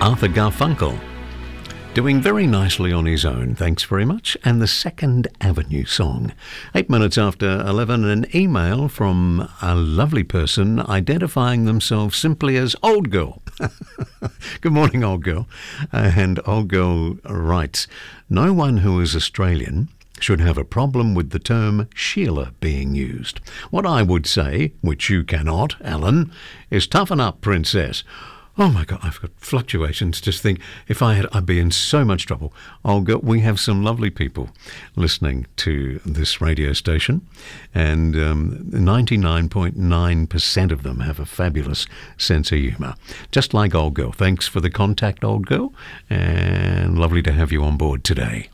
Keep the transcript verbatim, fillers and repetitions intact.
Arthur Garfunkel, doing very nicely on his own, thanks very much. And the Second Avenue song. Eight minutes after eleven, an email from a lovely person identifying themselves simply as Old Girl. Good morning, Old Girl. And Old Girl writes, no one who is Australian should have a problem with the term Sheila being used. What I would say, which you cannot, Alan, is toughen up, princess. Oh my God, I've got fluctuations. Just think, if I had, I'd be in so much trouble. Olga, we have some lovely people listening to this radio station, and um, ninety-nine point nine percent of them have a fabulous sense of humour. Just like Old Girl. Thanks for the contact, Old Girl, and lovely to have you on board today.